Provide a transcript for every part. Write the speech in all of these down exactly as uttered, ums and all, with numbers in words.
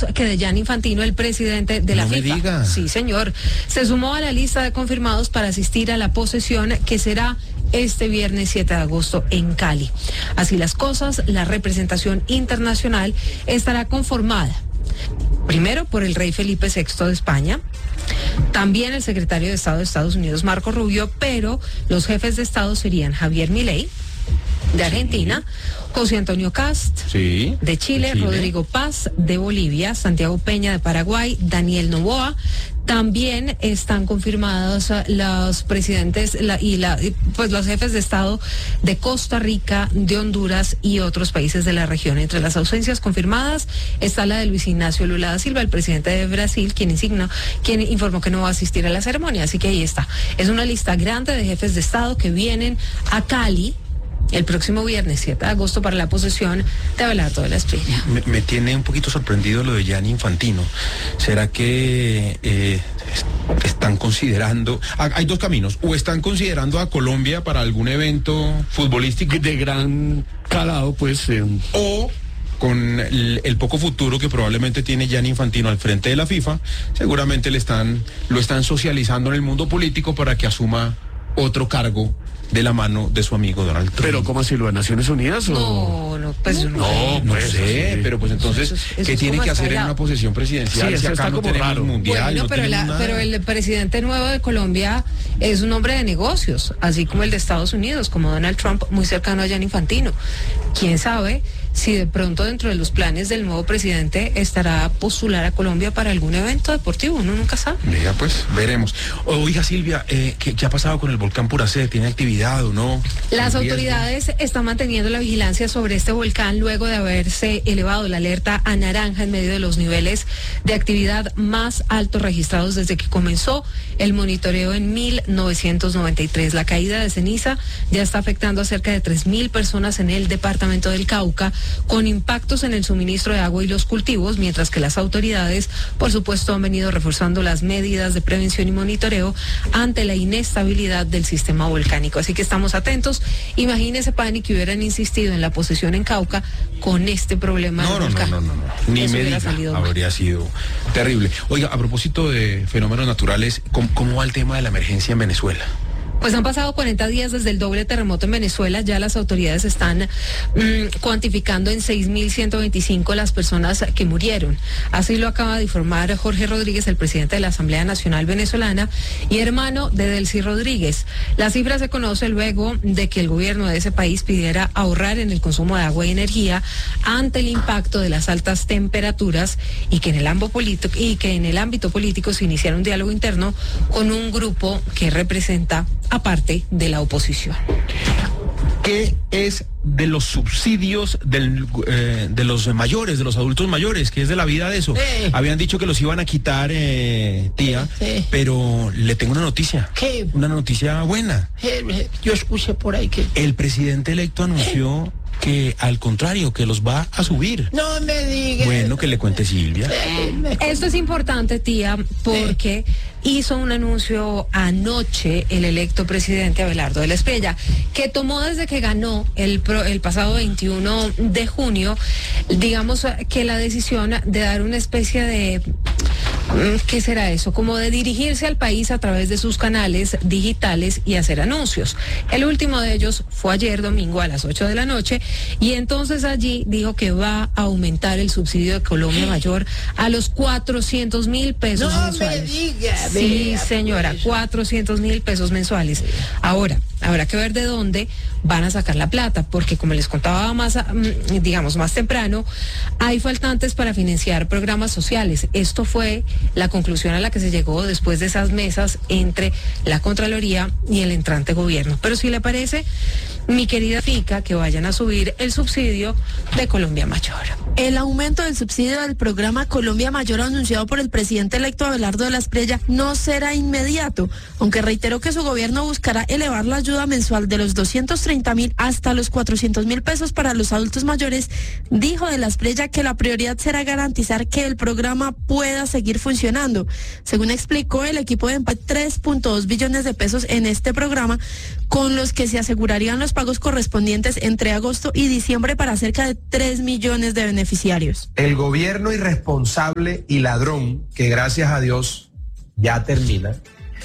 menos que de Gianni Infantino, el presidente de la No me FIFA. diga. Sí, señor. Se sumó a la lista de confirmados para asistir a la posesión que será este viernes siete de agosto en Cali. Así las cosas, la representación internacional estará conformada primero por el rey Felipe sexto de España, también el secretario de Estado de Estados Unidos, Marco Rubio, pero los jefes de Estado serían Javier Milei, de Argentina, José Antonio Cast, Sí, de Chile, de Chile. Rodrigo Paz, de Bolivia, Santiago Peña, de Paraguay, Daniel Noboa. También están confirmados uh, los presidentes la, y la, pues los jefes de Estado de Costa Rica, de Honduras y otros países de la región. Entre las ausencias confirmadas está la de Luis Ignacio Lula da Silva, el presidente de Brasil, quien insignó, quien informó que no va a asistir a la ceremonia. Así que ahí está. Es una lista grande de jefes de Estado que vienen a Cali el próximo viernes siete de agosto para la posesión de Abelardo de la Espriella. Me, me tiene un poquito sorprendido lo de Gianni Infantino. ¿Será que eh, est- están considerando, ah, hay dos caminos, o están considerando a Colombia para algún evento futbolístico De gran calado, pues. Eh, o con el, el poco futuro que probablemente tiene Gianni Infantino al frente de la FIFA, seguramente le están, lo están socializando en el mundo político para que asuma otro cargo de la mano de su amigo Donald Trump. pero, ¿cómo así? ¿Lo de Naciones Unidas? O... No, no, pues yo no, No, sé. No pues, sé, sí. pero pues entonces, Eso es- eso ¿qué es tiene como que hacer en escalado. una posesión presidencial Sí, si eso acá está no como tenemos raro. mundial? Bueno, no pero, tenemos la, nada? pero el presidente nuevo de Colombia es un hombre de negocios, así como el de Estados Unidos, como Donald Trump, muy cercano a Gianni Infantino. ¿Quién sabe si de pronto dentro de los planes del nuevo presidente estará a postular a Colombia para algún evento deportivo? Uno nunca sabe. Mira, pues, veremos. Oiga, Silvia, eh, ¿qué, qué ha pasado con el volcán Puracé? ¿Tiene actividad o no? Las ¿En riesgo? autoridades están manteniendo la vigilancia sobre este volcán luego de haberse elevado la alerta a naranja en medio de los niveles de actividad más altos registrados desde que comenzó el monitoreo en mil novecientos noventa y tres. La caída de ceniza ya está afectando a cerca de tres mil personas en el departamento del Cauca, con impactos en el suministro de agua y los cultivos, mientras que las autoridades, por supuesto, han venido reforzando las medidas de prevención y monitoreo ante la inestabilidad del sistema volcánico. Así que estamos atentos. Imagínese, Pani, que hubieran insistido en la posesión en Cauca con este problema No, del no, no, volcán. no, no, no. Ni Eso me hubiera diga, salido mal. habría sido terrible. Oiga, a propósito de fenómenos naturales, ¿cómo, cómo va el tema de la emergencia en Venezuela? Pues han pasado cuarenta días desde el doble terremoto en Venezuela. Ya las autoridades están mm, cuantificando en seis mil ciento veinticinco las personas que murieron. Así lo acaba de informar Jorge Rodríguez, el presidente de la Asamblea Nacional Venezolana y hermano de Delcy Rodríguez. La cifra se conoce luego de que el gobierno de ese país pidiera ahorrar en el consumo de agua y energía ante el impacto de las altas temperaturas y que en el ámbito político, y que en el ámbito político se iniciara un diálogo interno con un grupo que representa aparte de la oposición. ¿Qué es de los subsidios del, eh, de los mayores, de los adultos mayores? ¿Qué es de la vida de eso? Eh. Habían dicho que los iban a quitar, eh, tía, Sí. pero le tengo una noticia. ¿Qué? Una noticia buena. Eh, eh, Yo escuché por ahí que... El presidente electo anunció que al contrario, que los va a subir. No me digas. Bueno, que le cuente Silvia. Eh, me- Esto es importante, tía, porque hizo un anuncio anoche el electo presidente Abelardo de la Espriella, que tomó desde que ganó el, pro- el pasado veintiuno de junio, digamos que la decisión de dar una especie de, mm, ¿qué será eso? Como de dirigirse al país a través de sus canales digitales y hacer anuncios. El último de ellos fue ayer domingo a las ocho de la noche y entonces allí dijo que va a aumentar el subsidio de Colombia Mayor a los cuatrocientos mil pesos No me mensuales. diga, Sí, vea, señora, pues. cuatrocientos mil pesos mensuales. Ahora, habrá que ver de dónde van a sacar la plata, porque como les contaba más, a- mm, digamos, más temprano, hay faltantes para financiar programas sociales. Esto fue la conclusión a la que se llegó después de esas mesas entre la Contraloría y el entrante gobierno. Pero si le parece, mi querida Fica, que vayan a subir el subsidio de Colombia Mayor. El aumento del subsidio del programa Colombia Mayor anunciado por el presidente electo Abelardo de la Espriella no será inmediato, aunque reiteró que su gobierno buscará elevar la ayuda mensual de los doscientos treinta mil hasta los cuatrocientos mil pesos para los adultos mayores. Dijo de la Espriella que la prioridad será garantizar que el programa pueda seguir funcionando. Según explicó, el equipo de empate tres punto dos billones de pesos en este programa, con los que se asegurarían los pagos correspondientes entre agosto y diciembre para cerca de tres millones de beneficiarios. El gobierno irresponsable y ladrón, que gracias a Dios ya termina,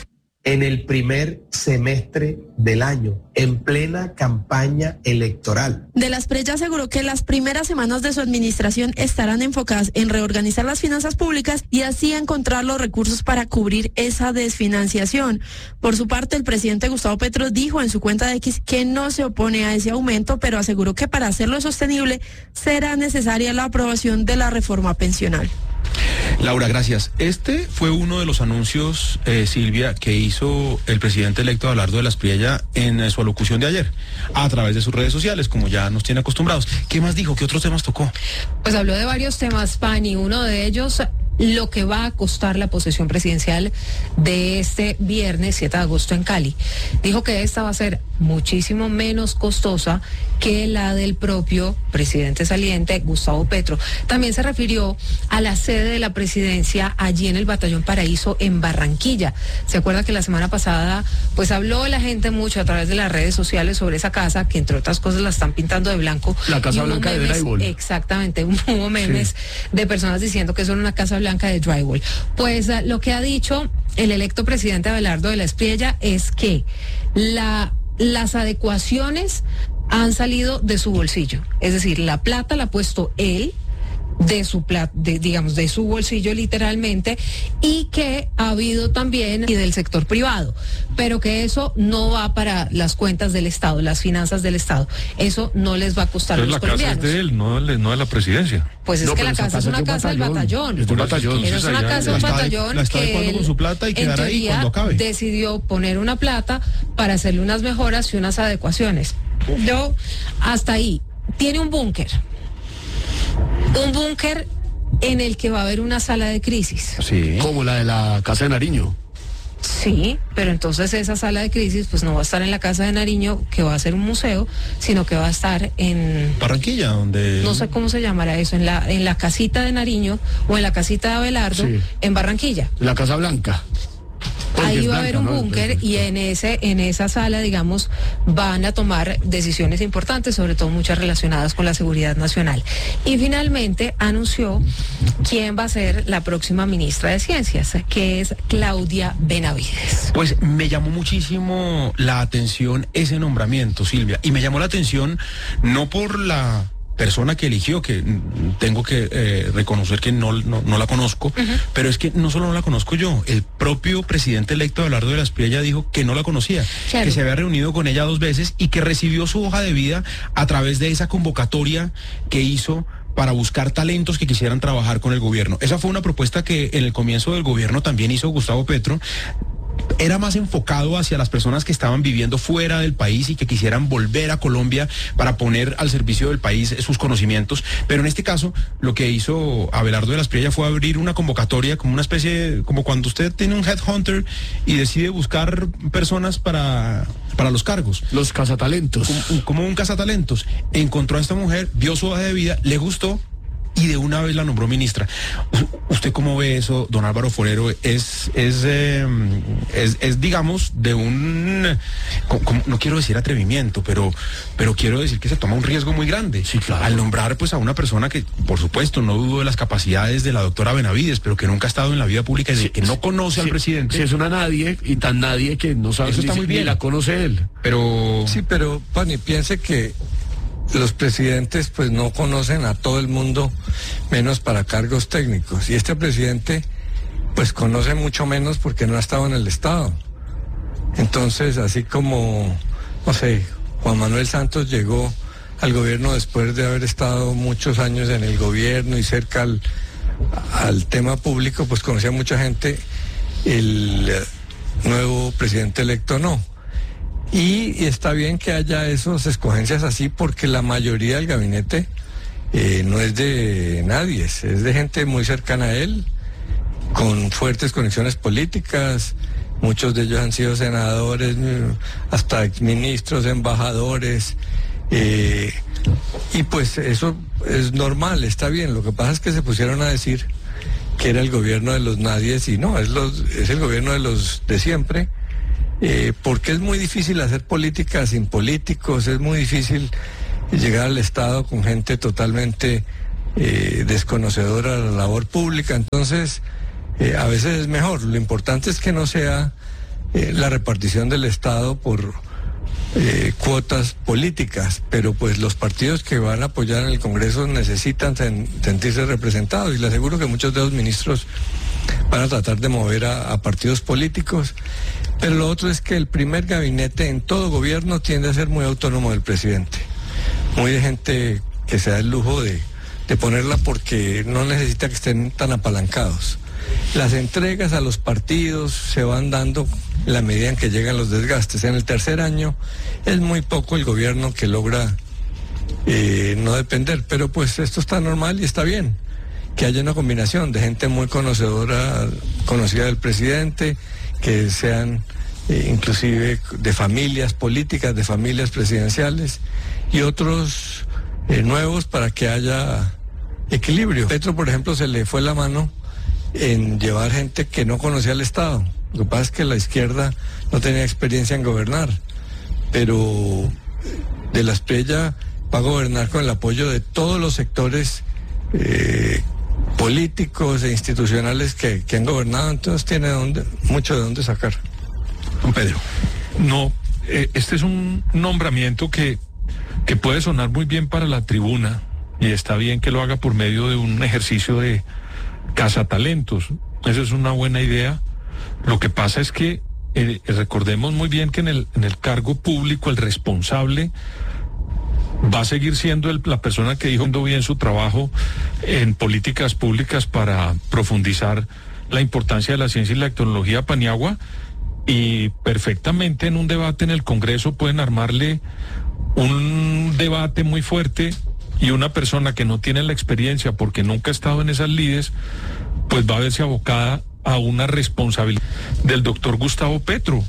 en el primer semestre del año, en plena campaña electoral. De la Espriella aseguró que las primeras semanas de su administración estarán enfocadas en reorganizar las finanzas públicas y así encontrar los recursos para cubrir esa desfinanciación. Por su parte, el presidente Gustavo Petro dijo en su cuenta de X que no se opone a ese aumento, pero aseguró que para hacerlo sostenible será necesaria la aprobación de la reforma pensional. Laura, gracias. Este fue uno de los anuncios, eh, Silvia, que hizo el presidente electo Abelardo de la Espriella en eh, su alocución de ayer, a través de sus redes sociales, como ya nos tiene acostumbrados. ¿Qué más dijo? ¿Qué otros temas tocó? Pues habló de varios temas, Pani. Uno de ellos, lo que va a costar la posesión presidencial de este viernes siete de agosto en Cali. Dijo que esta va a ser muchísimo menos costosa que la del propio presidente saliente, Gustavo Petro. También se refirió a la sede de la presidencia allí en el Batallón Paraíso en Barranquilla. Se acuerda que la semana pasada pues habló la gente mucho a través de las redes sociales sobre esa casa, que entre otras cosas la están pintando de blanco. La Casa Blanca memes, de Drywall. Exactamente, hubo memes sí. de personas diciendo que son una Casa Blanca de Drywall. Pues uh, lo que ha dicho el electo presidente Abelardo de la Espriella es que la, las adecuaciones han salido de su bolsillo. Es decir, la plata la ha puesto él de su plata, de, digamos, de su bolsillo literalmente, y que ha habido también y del sector privado, pero que eso no va para las cuentas del Estado, las finanzas del Estado. Eso no les va a costar a los la colombianos. Casa es de él, no de, no de la presidencia. Pues es No, que pero la esa casa es casa una es de un casa del batallón. Es de un batallón. Pero es una casa, un La está- batallón la está que adecuando él, con su plata y en quedará ahí teoría, cuando acabe. decidió poner una plata para hacerle unas mejoras y unas adecuaciones. Yo, hasta ahí, tiene un búnker. Un búnker en el que va a haber una sala de crisis. Sí. Como la de la Casa de Nariño. Sí, pero entonces esa sala de crisis pues no va a estar en la Casa de Nariño, que va a ser un museo, sino que va a estar en... Barranquilla, donde... No sé cómo se llamará eso, en la, en la casita de Nariño o en la casita de Abelardo, Sí. en Barranquilla. La Casa Blanca. Porque Ahí es va a haber un blanca, ¿no? búnker y en ese en esa sala, digamos, van a tomar decisiones importantes, sobre todo muchas relacionadas con la seguridad nacional. Y finalmente anunció quién va a ser la próxima ministra de Ciencias, que es Claudia Benavides. Pues me llamó muchísimo la atención ese nombramiento, Silvia, y me llamó la atención no por la persona que eligió, que mm, tengo que eh, reconocer que no, no, no la conozco, uh-huh. pero es que no solo no la conozco yo, el propio presidente electo Abelardo de la Espriella dijo que no la conocía, claro. que se había reunido con ella dos veces y que recibió su hoja de vida a través de esa convocatoria que hizo para buscar talentos que quisieran trabajar con el gobierno. Esa fue una propuesta que en el comienzo del gobierno también hizo Gustavo Petro. Era más enfocado hacia las personas que estaban viviendo fuera del país y que quisieran volver a Colombia para poner al servicio del país sus conocimientos. Pero en este caso, lo que hizo Abelardo de la Espriella fue abrir una convocatoria como una especie, como cuando usted tiene un headhunter y decide buscar personas para, para los cargos. Los cazatalentos. Como, como un cazatalentos. Encontró a esta mujer, vio su hoja de vida, le gustó y de una vez la nombró ministra. ¿Usted cómo ve eso, don Álvaro Forero? Es, es, eh, es, es digamos, de un, como, como, no quiero decir atrevimiento, pero, pero quiero decir que se toma un riesgo muy grande. Sí, claro. Al nombrar pues a una persona que, por supuesto, no dudo de las capacidades de la doctora Benavides, pero que nunca ha estado en la vida pública y sí, que no conoce sí, al presidente. Sí, es una nadie, y tan nadie que no sabe eso ni, está muy bien. ni la conoce él. Pero... Sí, pero, Pani, piense que los presidentes pues no conocen a todo el mundo, menos para cargos técnicos. Y este presidente pues conoce mucho menos porque no ha estado en el Estado. Entonces, así como, no sé, Juan Manuel Santos llegó al gobierno después de haber estado muchos años en el gobierno y cerca al, al tema público, pues conocía mucha gente, el nuevo presidente electo no. Y, y está bien que haya esas escogencias así porque la mayoría del gabinete eh, no es de nadie, es de gente muy cercana a él, con fuertes conexiones políticas. Muchos de ellos han sido senadores, hasta exministros, embajadores, eh, y pues eso es normal, está bien. Lo que pasa es que se pusieron a decir que era el gobierno de los nadies y no, es, los, es el gobierno de los de siempre, eh, porque es muy difícil hacer política sin políticos, es muy difícil llegar al Estado con gente totalmente eh, desconocedora de la labor pública, entonces eh, a veces es mejor. Lo importante es que no sea eh, la repartición del Estado por eh, cuotas políticas, pero pues los partidos que van a apoyar en el Congreso necesitan sen- sentirse representados, y le aseguro que muchos de los ministros van a tratar de mover a, a partidos políticos. Pero lo otro es que el primer gabinete en todo gobierno tiende a ser muy autónomo del presidente, muy de gente que se da el lujo de, de ponerla porque no necesita que estén tan apalancados. Las entregas a los partidos se van dando en la medida en que llegan los desgastes. En el tercer año es muy poco el gobierno que logra eh, no depender, pero pues esto está normal y está bien, que haya una combinación de gente muy conocedora, conocida del presidente, que sean eh, inclusive de familias políticas, de familias presidenciales, y otros eh, nuevos para que haya equilibrio. Petro, por ejemplo, se le fue la mano en llevar gente que no conocía el Estado. Lo que pasa es que la izquierda no tenía experiencia en gobernar, pero de la Espriella va a gobernar con el apoyo de todos los sectores eh, políticos e institucionales que, que han gobernado, entonces tiene donde, mucho de dónde sacar. Don Pedro. No, eh, este es un nombramiento que, que puede sonar muy bien para la tribuna, y está bien que lo haga por medio de un ejercicio de cazatalentos. Esa es una buena idea. Lo que pasa es que eh, recordemos muy bien que en el, en el cargo público el responsable va a seguir siendo el, la persona que dijo bien su trabajo en políticas públicas para profundizar la importancia de la ciencia y la tecnología a Paniagua, y perfectamente en un debate en el Congreso pueden armarle un debate muy fuerte, y una persona que no tiene la experiencia porque nunca ha estado en esas lides, pues va a verse abocada a una responsabilidad del doctor Gustavo Petro,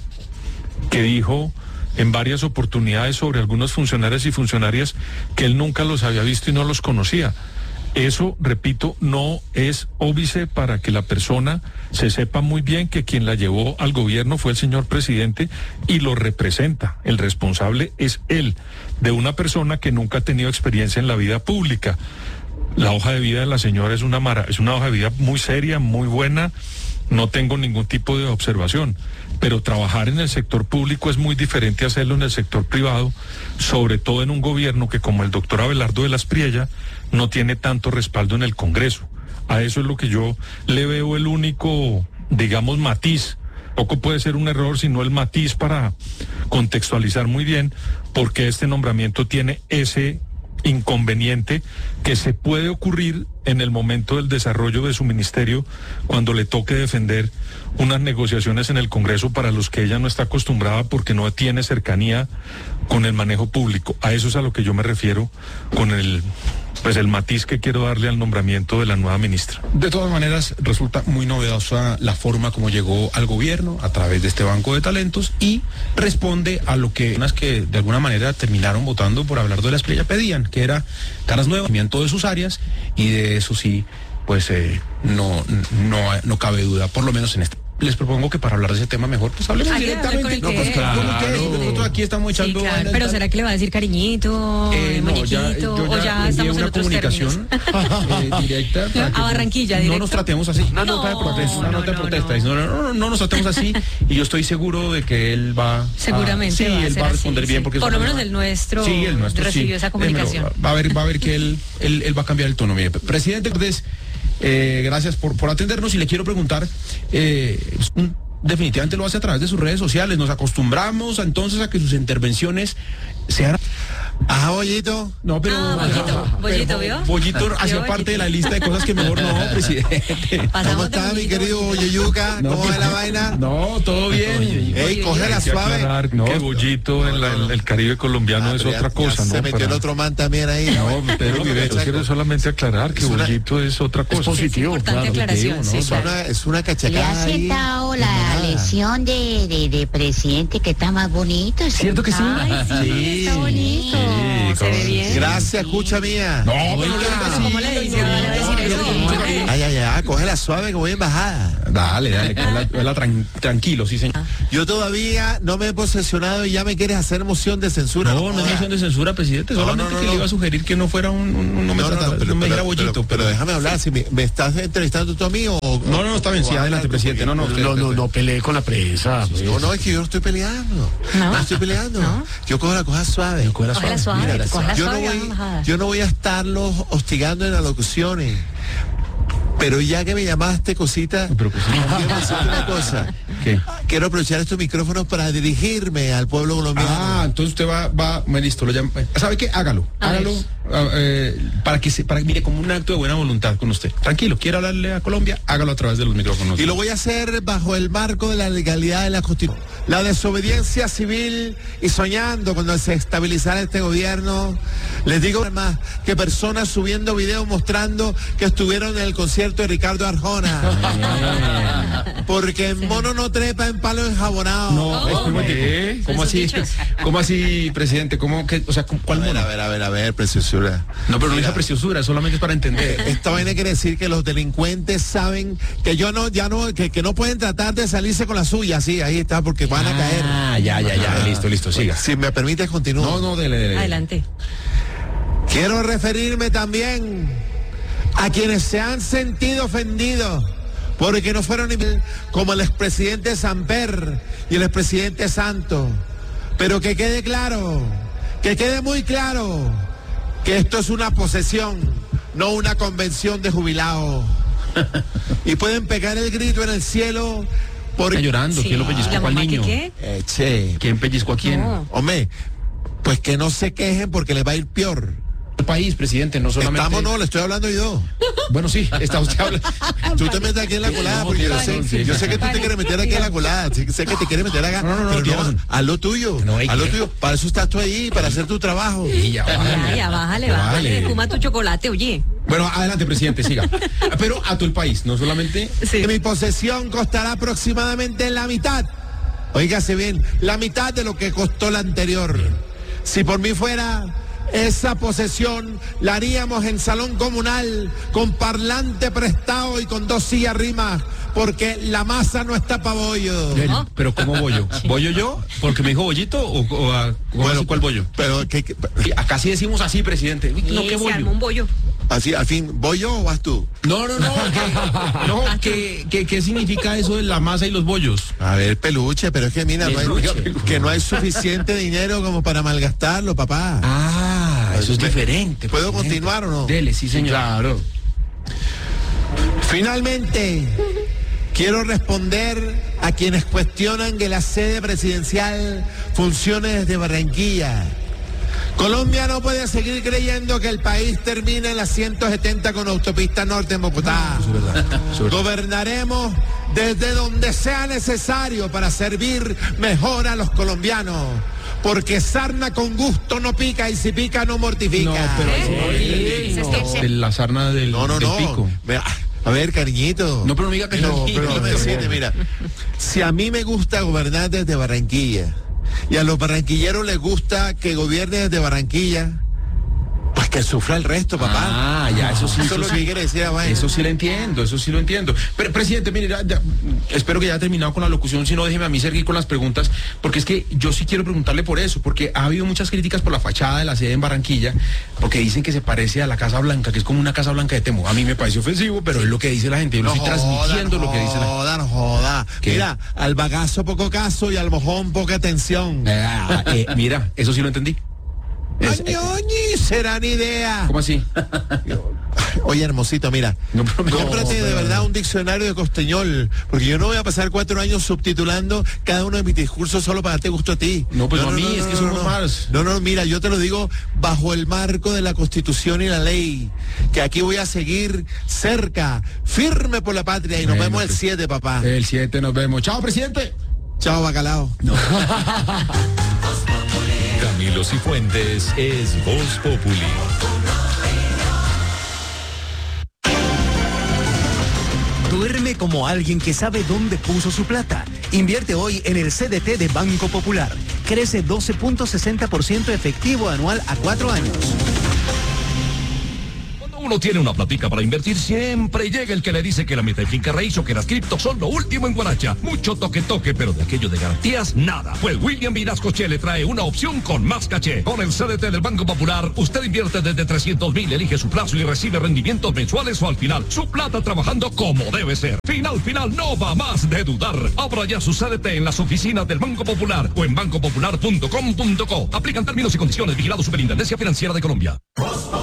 que dijo en varias oportunidades sobre algunos funcionarios y funcionarias que él nunca los había visto y no los conocía. Eso, repito, no es óbice para que la persona se sepa muy bien que quien la llevó al gobierno fue el señor presidente y lo representa. El responsable es él, de una persona que nunca ha tenido experiencia en la vida pública. La hoja de vida de la señora es una mara, es una hoja de vida muy seria, muy buena, no tengo ningún tipo de observación, pero trabajar en el sector público es muy diferente a hacerlo en el sector privado, sobre todo en un gobierno que, como el doctor Abelardo de la Espriella, no tiene tanto respaldo en el Congreso. A eso es lo que yo le veo el único, digamos, matiz. Poco puede ser un error, sino el matiz para contextualizar muy bien por qué este nombramiento tiene ese inconveniente que se puede ocurrir en el momento del desarrollo de su ministerio, cuando le toque defender unas negociaciones en el Congreso para los que ella no está acostumbrada porque no tiene cercanía con el manejo público. A eso es a lo que yo me refiero con el pues el matiz que quiero darle al nombramiento de la nueva ministra. De todas maneras, resulta muy novedosa la forma como llegó al gobierno a través de este banco de talentos, y responde a lo que unas que de alguna manera terminaron votando por Abelardo de la Espriella pedían, que era caras nuevas, de todas sus áreas, y de eso sí, pues eh, no, no, no cabe duda, por lo menos en este. Les propongo que para hablar de ese tema mejor, pues hablemos Hay que hablar directamente. con el No, pues que claro, es. ¿cómo que es? Nosotros aquí estamos echando... Sí, claro. vainas, Pero tal. ¿será que le va a decir cariñito, Eh, no, ya, muñequito, yo o ya ya envié estamos en una otros comunicación eh, directa para A que Barranquilla, no directo. nos tratemos así. Una No, nota de protesta, una no, nota de no, protesta. no. No, no, no, no nos tratemos así, y yo estoy seguro de que él va Seguramente a, sí, va a él ser va a así, responder bien, sí. porque Por eso lo menos también el va- nuestro sí, el nuestro recibió sí. esa comunicación. Démelo, va a ver, va a ver que él, él, él va a cambiar el tono. Mire, presidente, entonces, eh, gracias por, por atendernos, y le quiero preguntar, eh, un- definitivamente lo hace a través de sus redes sociales. Nos acostumbramos entonces a que sus intervenciones sean... Ah, Bollito. No, pero... Ah, Bollito, Bollito, pero ¿vio? Bollito ¿Vio, hacía Bollito? parte de la lista de cosas que mejor no, presidente. ¿Cómo Pasamos de está mi Bollito, querido Bollito. Boyeyuca? No, ¿Cómo va pues, la vaina? No, todo bien. Ey, coge la Hay que suave. aclarar No, que Bollito en la- en el Caribe colombiano Ah, es pero ya- otra ya cosa, ¿no? Se metió Para- el otro man también ahí. No, ¿no? pero Pero yo quiero solamente aclarar que Es una- Bollito es otra cosa. positivo, Importante claro. aclaración, ¿no? sí, Es claro. una, es una Le ha cachacada ahí. sentado la Nada. lesión de, de, de presidente, que está más bonito. ¿Cierto que sí? Ay, sí, Sí. está bonito. Sí, Se ve como- bien. Gracias, escucha mía. No, pero no le digas así. ¿Cómo le dice? ¿Le va a decir Ay, ay, ay, cógela suave que voy en bajada. Dale, dale, cógela- cógela tran- tranquilo, sí, señor. Yo todavía no me he posesionado y ya me quieres hacer moción de censura. No, no es moción de censura, presidente. No, Solamente no, no, que no. le iba a sugerir que no fuera un, un- un- no me, No, no, tratara- no, pero, no me dijera pero, bollito. pero, pero déjame hablar, si me, me estás entrevistando tú a mí o... No, no, no, está bien, sí, o adelante, hablar presidente. No, no, usted- No, no, usted- no pelee con la prensa. pues. No, no, es que yo no estoy peleando. No, estoy peleando. Yo cojo la cosa suave. Yo cojo la Cógela suave. suave, Mira, cógela Yo no, suave, voy, vamos bajada. yo no voy a estarlos hostigando en las locuciones. Pero ya que me llamaste, cosita, Pero, pues, quiero decirte una cosa. ¿Qué? Quiero aprovechar estos micrófonos para dirigirme al pueblo colombiano. Ah, entonces usted va, va, me listo, lo llamo. ¿Sabe qué? Hágalo, A hágalo, ver. ah, eh, para que se, para, mire, como un acto de buena voluntad con usted. Tranquilo, quiere hablarle a Colombia, hágalo a través de los micrófonos. Y lo voy a hacer bajo el marco de la legalidad de la Constitución. La desobediencia civil y soñando cuando se estabilizara este gobierno. Les digo además que personas subiendo videos mostrando que estuvieron en el concierto de Ricardo Arjona. Porque el mono no trepa en palo enjabonado. No, es un momentico. ¿Cómo Esos así? dichos. ¿Cómo así, presidente? ¿Cómo que, o sea, cuál A ver, mono? a ver, a ver, a ver, preciosura. No, pero no Mira. dice preciosura, solamente es para entender. Esta vaina quiere decir que los delincuentes saben que yo no, ya no, que, que no pueden tratar de salirse con la suya, sí, ahí está, porque van a caer. Ah, ya, ya, ya, listo, listo, siga. Si me permites, continúo. No, no, dele, dele. Adelante. Quiero referirme también a quienes se han sentido ofendidos porque no fueron igual como el expresidente Samper y el expresidente Santos. Pero que quede claro, que quede muy claro que esto es una posesión, no una convención de jubilados. Y pueden pegar el grito en el cielo porque... Está llorando, ¿quién lo pellizcó ¿La al mamá niño? qué qué? Eh, che, ¿Quién pellizcó a quién? No. hombre, pues que no se quejen porque les va a ir peor. El país, presidente, no solamente. Estamos, no, le estoy hablando yo. Bueno, sí, está usted hablando. Tú te metes aquí en la colada, porque yo sé, sí, yo sí. sé que tú te quieres meter aquí en la colada, sí, sé que te quieres meter acá, No, no, no, pero tiene razón. haz lo tuyo, No hay haz lo que- tuyo, para eso estás tú ahí, para hacer tu trabajo. Y ya, Ya, bájale. ya, bájale, Ya, bájale. Fuma tu chocolate, oye. Bueno, adelante, presidente, siga. Pero a todo el país, no solamente. Sí. Que mi posesión costará aproximadamente la mitad, oígase bien, la mitad de lo que costó la anterior. Si por mí fuera, esa posesión la haríamos en salón comunal, con parlante prestado y con dos sillas rimas, porque la masa no está pa' bollo. El- Pero ¿cómo bollo? ¿Bollo yo? ¿Porque me dijo bollito o, o a- o así, cuál bollo? Pero que, que- Sí, acá sí decimos así, presidente. No, Y ¿qué se armó bollo? un bollo. así, al fin, ¿voy yo o vas tú? No, no, no. que- no, ¿qué, qué, qué significa eso de la masa y los bollos? A ver, peluche, pero es que mira, no hay, Peluche. que no hay suficiente dinero como para malgastarlo, papá. Ah, eso es Me- diferente. ¿Puedo presidente. continuar o no? Dele, sí, señor. Claro. Finalmente, quiero responder a quienes cuestionan que la sede presidencial funcione desde Barranquilla. Colombia no puede seguir creyendo que el país termina en la ciento setenta con autopista norte en Bogotá. Eso es verdad, eso es verdad. Gobernaremos desde donde sea necesario para servir mejor a los colombianos. Porque sarna con gusto no pica y si pica no mortifica. No, pero eso no lo entendí. De la sarna del, No, no, del no. pico. Vea, a ver, cariñito. No, pero no diga que No, sí. pero déjame decirte, mira, si a mí me gusta gobernar desde Barranquilla y a los barranquilleros les gusta que gobierne desde Barranquilla, pues que sufra el resto, papá. Ah, ya, eso sí. Eso es lo sí. que quiere decir la vaina. Eso sí lo entiendo, eso sí lo entiendo. Pero, presidente, mire, ya- ya, espero que ya haya terminado con la locución, si no, déjeme a mí seguir con las preguntas, porque es que yo sí quiero preguntarle por eso, porque ha habido muchas críticas por la fachada de la sede en Barranquilla, porque dicen que se parece a la Casa Blanca, que es como una Casa Blanca de Temo. A mí me parece ofensivo, pero es lo que dice la gente, yo lo No estoy joda, transmitiendo no lo que dice la gente. joda, no joda. ¿Qué? Mira, al bagazo poco caso y al mojón poca atención. Ah, eh, mira, eso sí lo entendí. Es- eh, Añoñi, será ni idea. ¿Cómo así? Oye, hermosito, mira, No, pero me- cómprate no, de pero- verdad un diccionario de costeñol, porque yo no voy a pasar cuatro años subtitulando cada uno de mis discursos solo para darte gusto a ti. No, pues no a mí, es que somos no. más. No, no, mira, yo te lo digo bajo el marco de la Constitución y la ley, que aquí voy a seguir cerca, firme por la patria, y nos Bueno, vemos el pues. siete, papá. El siete nos vemos. Chao, presidente. Chao, bacalao. Camilo Cifuentes es Voz Populi. Duerme como alguien que sabe dónde puso su plata. Invierte hoy en el C D T de Banco Popular. Crece doce punto sesenta por ciento efectivo anual a cuatro años. Uno uno tiene una platica para invertir, siempre llega el que le dice que la meta de finca raíz o que las cripto son lo último en Guaracha. Mucho toque toque, pero de aquello de garantías, nada. Pues William Vinascoche le trae una opción con más caché. Con el C D T del Banco Popular, usted invierte desde trescientos mil, elige su plazo y recibe rendimientos mensuales o al final. Su plata trabajando como debe ser. Final, final, no va más de dudar. Abra ya su C D T en las oficinas del Banco Popular o en banco popular punto com punto co. Aplican términos y condiciones. Vigilado Superintendencia Financiera de Colombia.